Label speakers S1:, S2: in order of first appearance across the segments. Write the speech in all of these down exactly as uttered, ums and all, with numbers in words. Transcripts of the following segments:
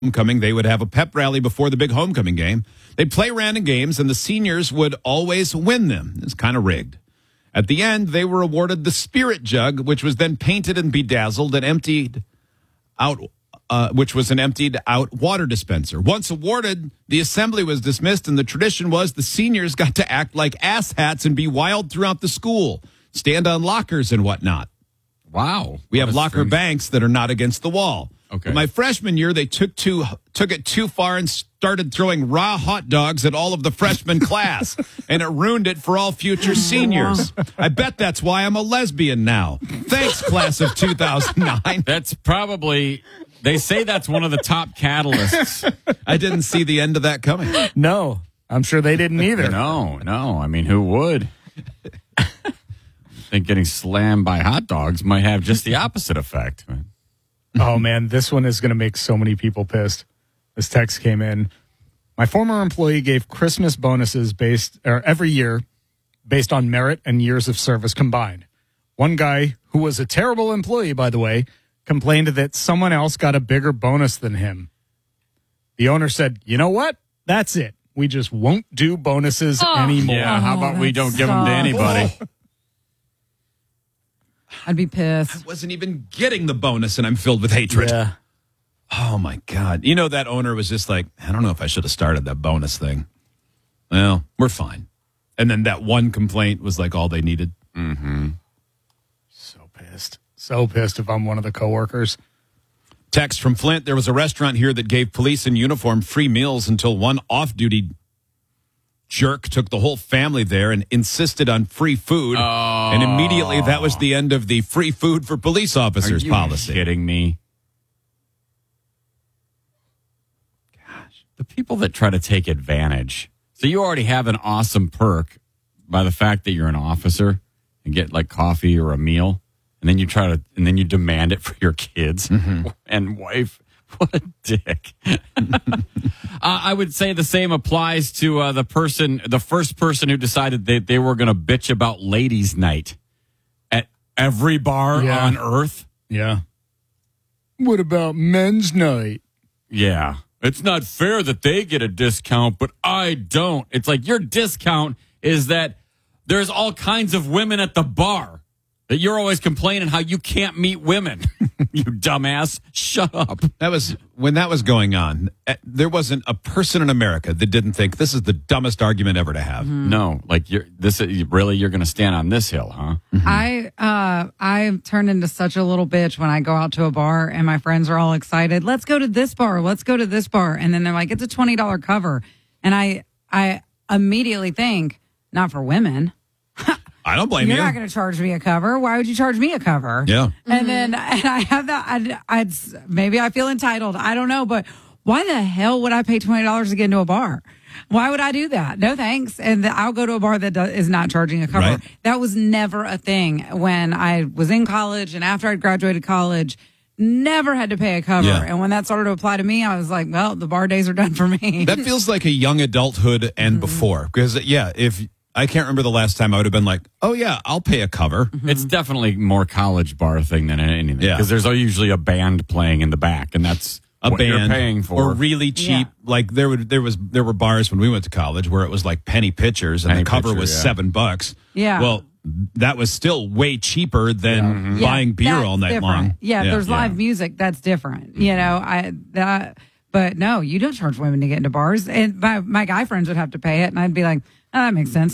S1: homecoming, they would have a pep rally before the big homecoming game. They'd play random games, and the seniors would always win them. It's kind of rigged. At the end, they were awarded the Spirit Jug, which was then painted and bedazzled and emptied out, uh, which was an emptied out water dispenser. Once awarded, the assembly was dismissed, and the tradition was the seniors got to act like asshats and be wild throughout the school, stand on lockers and whatnot.
S2: Wow.
S1: We have
S2: What a
S1: locker
S2: strange-
S1: banks that are not against the wall.
S2: Okay.
S1: But my freshman year, they took too took it too far and started throwing raw hot dogs at all of the freshman class, and it ruined it for all future seniors. I bet that's why I'm a lesbian now. Thanks, class of two thousand nine.
S2: That's probably, they say that's one of the top catalysts.
S1: I didn't see the end of that coming.
S3: No, I'm sure they didn't either.
S2: No, no. I mean, who would? I think getting slammed by hot dogs might have just the opposite effect.
S3: Oh, man, this one is going to make so many people pissed. This text came in. My former employee gave Christmas bonuses based or every year based on merit and years of service combined. One guy, who was a terrible employee, by the way, complained that someone else got a bigger bonus than him. The owner said, you know what? That's it. We just won't do bonuses
S4: Oh.
S3: anymore.
S2: Yeah, how about we don't give them to anybody?
S4: I'd be pissed.
S1: Wasn't even getting the bonus, and I'm filled with hatred.
S3: Yeah.
S1: Oh, my God. You know, that owner was just like, I don't know if I should have started that bonus thing. Well, we're fine. And then that one complaint was like all they needed.
S2: Mm-hmm.
S3: So pissed. So pissed if I'm one of the coworkers.
S1: Text from Flint. There was a restaurant here that gave police in uniform free meals until one off-duty jerk took the whole family there and insisted on free food.
S2: Oh.
S1: And immediately that was the end of the free food for police officers
S2: Are you
S1: policy.
S2: kidding me? Gosh, the people that try to take advantage. So you already have an awesome perk by the fact that you're an officer and get like coffee or a meal, and then you try to, and then you demand it for your kids
S1: Mm-hmm.
S2: and wife. What a dick. uh, I would say the same applies to uh, the person, the first person who decided they, they were going to bitch about ladies' night at every bar
S3: Yeah.
S2: on earth.
S3: Yeah. What about men's night?
S2: Yeah. It's not fair that they get a discount, but I don't. It's like your discount is that there's all kinds of women at the bar. That you're always complaining how you can't meet women. You dumbass. Shut up.
S1: That was when that was going on. eh, There wasn't a person in America that didn't think this is the dumbest argument ever to have.
S2: No, like you're this is really you're going to stand on this hill, huh?
S4: I uh I turn into such a little bitch when I go out to a bar and my friends are all excited. Let's go to this bar. Let's go to this bar. And then they're like, it's a twenty dollars cover. And I I immediately think, not for women.
S1: I don't blame
S4: You're
S1: you.
S4: not going to charge me a cover. Why would you charge me a cover?
S1: Yeah.
S4: And then and I have that. I'd, I'd maybe I feel entitled. I don't know, but why the hell would I pay twenty dollars to get into a bar? Why would I do that? No thanks. And I'll go to a bar that does, is not charging a cover.
S1: Right.
S4: That was never a thing when I was in college and after I graduated college. Never had to pay a cover.
S1: Yeah.
S4: And when that started to apply to me, I was like, well, the bar days are done for me.
S1: That feels like a young adulthood and before. Because, yeah, if I can't remember the last time I would have been like, oh, yeah, I'll pay a cover.
S2: It's definitely more college bar thing than anything.
S1: Yeah.
S2: Because there's usually a band playing in the back, and that's
S1: A
S2: what
S1: band
S2: you're paying for.
S1: or really cheap.
S4: Yeah.
S1: Like there would there was there were bars when we went to college where it was like penny pitchers and
S2: Penny
S1: the cover
S2: pitcher,
S1: was
S2: yeah.
S1: seven bucks.
S4: Yeah.
S1: Well, that was still way cheaper than buying beer
S4: that's
S1: all night
S4: different.
S1: long.
S4: Yeah, if there's
S1: Yeah.
S4: live music, that's different. You know, I that, but no, you don't charge women to get into bars. And my my guy friends would have to pay it, and I'd be like, oh, that makes sense.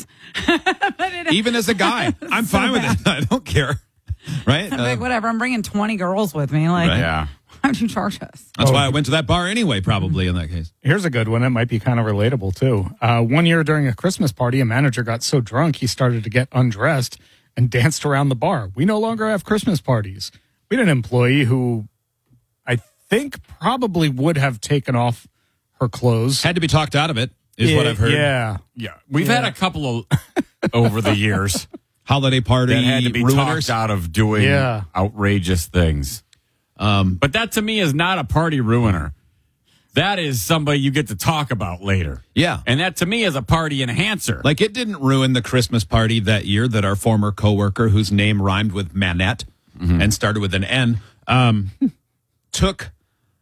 S4: But it-
S1: Even as a guy, I'm
S4: So
S1: fine with
S4: bad.
S1: it. I don't care. Right?
S4: I'm like,
S1: Uh,
S4: whatever. I'm bringing twenty girls with me. Like,
S1: Right.
S2: Yeah.
S4: why would you charge us?
S1: that's
S3: Oh.
S1: why I went to that bar anyway, probably in that case.
S3: Here's a good one. It might be kind of relatable, too. Uh, one year during a Christmas party, a manager got so drunk he started to get undressed and danced around the bar. We no longer have Christmas parties. We had an employee who I think probably would have taken off her clothes.
S1: Had to be talked out of it, is what
S3: Yeah,
S1: I've heard.
S3: Yeah.
S2: Yeah. We've had a couple of over the years
S1: Holiday party
S2: that had to be
S1: ruiners.
S2: talked out of doing
S3: Yeah.
S2: outrageous things.
S1: Um,
S2: But that to me is not a party ruiner. That is somebody you get to talk about later.
S1: yeah.
S2: And that to me is a party enhancer.
S1: Like it didn't ruin the Christmas party that year that our former coworker, whose name rhymed with Manette and started with an N, um, took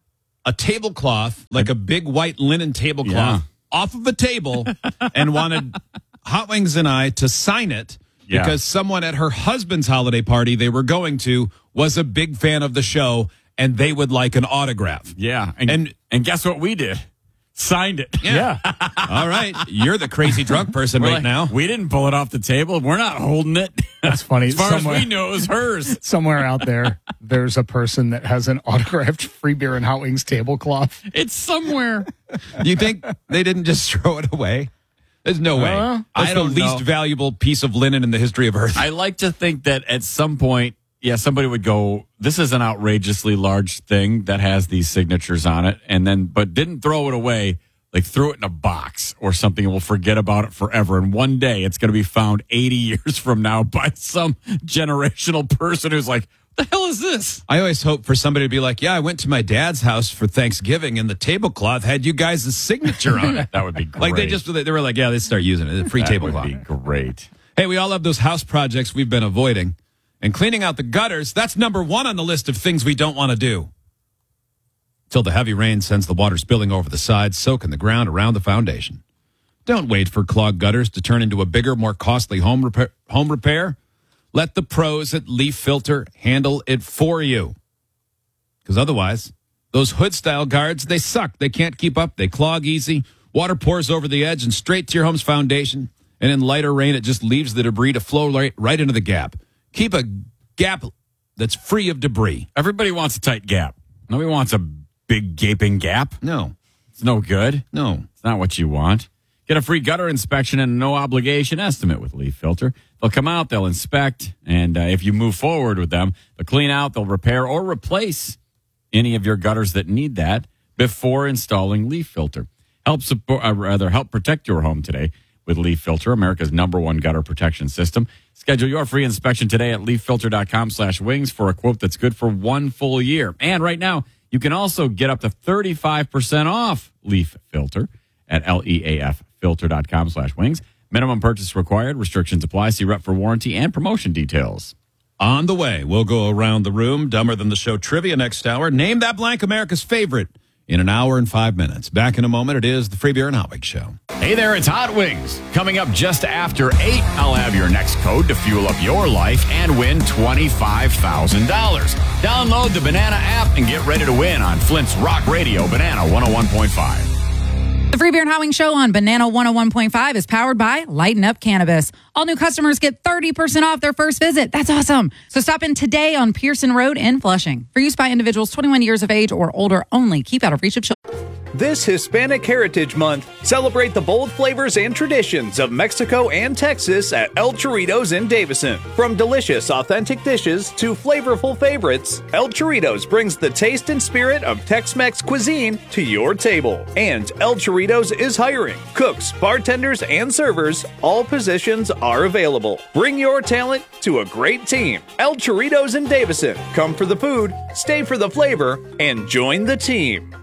S1: a tablecloth, like a big white linen tablecloth,
S2: Yeah.
S1: off of a table and wanted Hot Wings and I to sign it
S2: Yeah.
S1: because someone at her husband's holiday party they were going to was a big fan of the show and they would like an autograph.
S2: Yeah. And,
S1: And-
S2: and guess what we did? Signed it.
S3: Yeah.
S1: All right. You're the crazy drunk person
S2: We're
S1: right
S2: like,
S1: now.
S2: We didn't pull it off the table. We're not holding it.
S3: That's funny.
S2: As far
S3: Somewhere-
S2: as we know, it was hers.
S3: Somewhere out there, there's a person that has an autographed free beer and hot wings tablecloth.
S2: It's somewhere.
S1: You think they didn't just throw it away? There's no way.
S3: Uh,
S1: That's
S2: I
S1: the
S2: don't
S1: least
S2: know.
S1: valuable piece of linen in the history of Earth.
S2: I like to think that at some point, yeah, somebody would go, this is an outrageously large thing that has these signatures on it, and then, but didn't throw it away, like threw it in a box or something, and we'll forget about it forever. And one day it's going to be found eighty years from now by some generational person who's like, the hell is this?
S1: I always hope for somebody to be like, yeah, I went to my dad's house for Thanksgiving and the tablecloth had you guys' signature on it.
S2: That would be great.
S1: Like they just, they were like, yeah, let's start using it. Free
S2: that
S1: tablecloth.
S2: would be great.
S1: Hey, we all have those house projects we've been avoiding. And cleaning out the gutters, that's number one on the list of things we don't want to do. Till the heavy rain sends the water spilling over the sides, soaking the ground around the foundation. Don't wait for clogged gutters to turn into a bigger, more costly home repair. Home repair. Let the pros at Leaf Filter handle it for you. Because otherwise, those hood-style guards, they suck. They can't keep up. They clog easy. Water pours over the edge and straight to your home's foundation. And in lighter rain, it just leaves the debris to flow right, right into the gap. Keep a gap that's free of debris.
S2: Everybody wants a tight gap. Nobody wants a big gaping gap.
S1: No,
S2: It's no good.
S1: no.
S2: It's not what you want. Get a free gutter inspection and a no obligation estimate with Leaf Filter. They'll come out, they'll inspect, and uh, if you move forward with them, they'll clean out, they'll repair or replace any of your gutters that need that before installing Leaf Filter. Help support, uh, rather help protect your home today with Leaf Filter, America's number one gutter protection system. Schedule your free inspection today at leaffilter.com slash wings for a quote that's good for one full year. And right now, you can also get up to thirty-five percent off Leaf Filter at leaffilter.com slash wings. Minimum purchase required. Restrictions apply. See rep for warranty and promotion details.
S1: On the way, we'll go around the room, dumber than the show trivia next hour. Name that blank, America's favorite, in an hour and five minutes. Back in a moment, it is the Free Beer and Hot Wings Show.
S2: Hey there, it's Hot Wings. Coming up just after eight, I'll have your next code to fuel up your life and win twenty-five thousand dollars. Download the Banana app and get ready to win on Flint's Rock Radio, Banana one oh one point five.
S4: The Free Beer and Hot Wings Show on Banana one oh one point five is powered by Lighten Up Cannabis. All new customers get thirty percent off their first visit. That's awesome. So stop in today on Pearson Road in Flushing. For use by individuals twenty-one years of age or older only. Keep out of reach of children.
S5: This Hispanic Heritage Month, celebrate the bold flavors and traditions of Mexico and Texas at El Chorritos in Davison. From delicious, authentic dishes to flavorful favorites, El Chorritos brings the taste and spirit of Tex-Mex cuisine to your table. And El Chorritos is hiring cooks, bartenders, and servers. All positions are available. Bring your talent to a great team. El Chorritos in Davison. Come for the food, stay for the flavor, and join the team.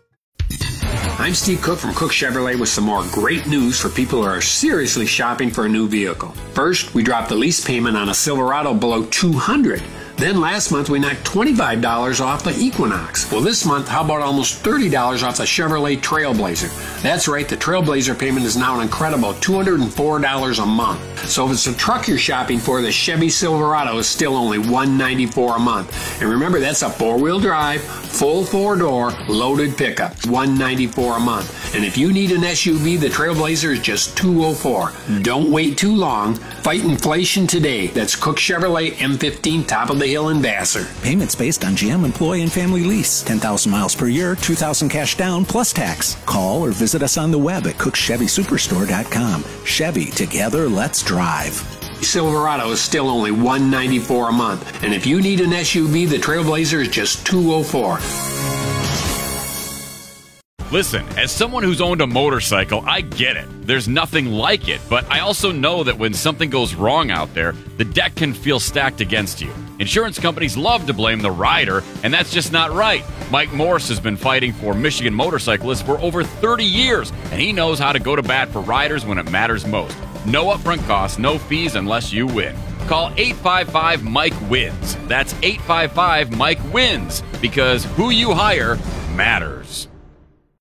S6: I'm Steve Cook from Cook Chevrolet with some more great news for people who are seriously shopping for a new vehicle. First, we dropped the lease payment on a Silverado below two hundred dollars. Then last month, we knocked twenty-five dollars off the Equinox. Well, this month, how about almost thirty dollars off the Chevrolet Trailblazer? That's right, the Trailblazer payment is now an incredible two hundred four dollars a month. So if it's a truck you're shopping for, the Chevy Silverado is still only one hundred ninety-four dollars a month. And remember, that's a four-wheel drive, full four-door, loaded pickup. one hundred ninety-four dollars a month. And if you need an S U V, the Trailblazer is just two hundred four dollars. Don't wait too long. Fight inflation today. That's Cook Chevrolet M fifteen, top of the hill in Vassar.
S7: Payments based on G M employee and family lease. ten thousand miles per year, two thousand cash down plus tax. Call or visit us on the web at cook chevy superstore dot com. Chevy, together, let's drive.
S6: Silverado is still only one hundred ninety-four dollars a month. And if you need an S U V, the Trailblazer is just two hundred four dollars.
S2: Listen, as someone who's owned a motorcycle, I get it. There's nothing like it, but I also know that when something goes wrong out there, the deck can feel stacked against you. Insurance companies love to blame the rider, and that's just not right. Mike Morse has been fighting for Michigan motorcyclists for over thirty years, and he knows how to go to bat for riders when it matters most. No upfront costs, no fees unless you win. Call eight five five, Mike wins. That's eight five five, Mike wins, because who you hire
S8: matters.